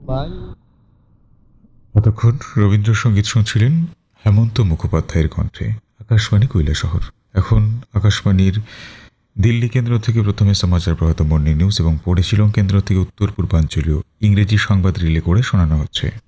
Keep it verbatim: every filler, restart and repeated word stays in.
এতক্ষণ রবীন্দ্রসঙ্গীত শুনছিলেন হেমন্ত মুখোপাধ্যায়ের কণ্ঠে। আকাশবাণী কৈলাসহর। এখন আকাশবাণীর দিল্লি কেন্দ্র থেকে প্রথমে সমাচার প্রভাত মর্নিং নিউজ এবং পরে শিলং কেন্দ্র থেকে উত্তর পূর্বাঞ্চলীয় ইংরেজি সংবাদ রিলে করে শোনানো হচ্ছে।